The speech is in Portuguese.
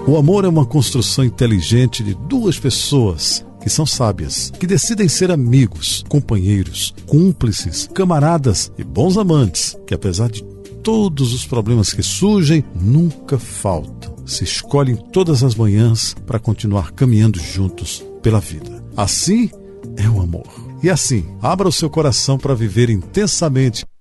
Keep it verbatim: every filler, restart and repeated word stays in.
O amor é uma construção inteligente de duas pessoas que são sábias, que decidem ser amigos, companheiros, cúmplices, camaradas e bons amantes, que apesar de todos os problemas que surgem, nunca faltam. Se escolhem todas as manhãs para continuar caminhando juntos pela vida. Assim é o amor. E assim, abra o seu coração para viver intensamente